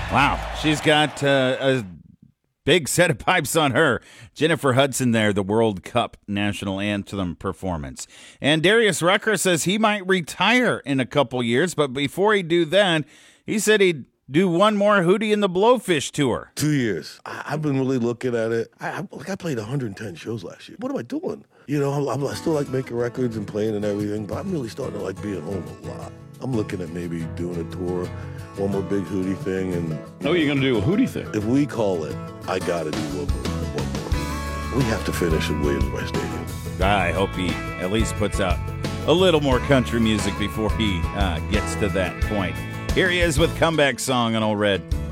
Wow, she's got a big set of pipes on her. Jennifer Hudson there, the World Cup national anthem performance. And Darius Rucker says he might retire in a couple years, but before he do that, he said he'd do one more Hootie and the Blowfish tour. 2 years. I've been really looking at it. I played 110 shows last year. What am I doing? You know, I still like making records and playing and everything, but I'm really starting to like being home a lot. I'm looking at maybe doing a tour, one more big Hootie thing. And you're going to do a Hootie thing? If we call it, I got to do one more. We have to finish at Williams-Brice Stadium. I hope he at least puts out a little more country music before he gets to that point. Here he is with Comeback Song on Old Red.